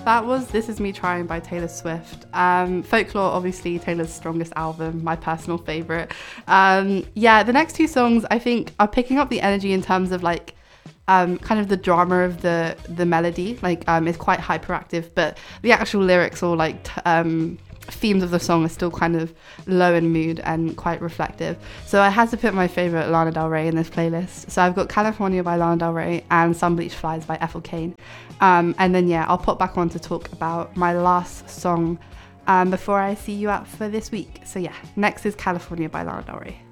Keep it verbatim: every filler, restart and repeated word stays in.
that was This Is Me Trying by Taylor Swift. Um, Folklore, obviously Taylor's strongest album, my personal favourite. Um, yeah, the next two songs I think are picking up the energy in terms of like um, kind of the drama of the the melody. Like um, it's quite hyperactive, but the actual lyrics or like t- um, themes of the song are still kind of low in mood and quite reflective. So I had to put my favourite Lana Del Rey in this playlist. So I've got California by Lana Del Rey and Sun Bleached Flies by Ethel Cain. Um, and then yeah, I'll pop back on to talk about my last song um, before I see you out for this week. So yeah, next is California by Lana Del Rey.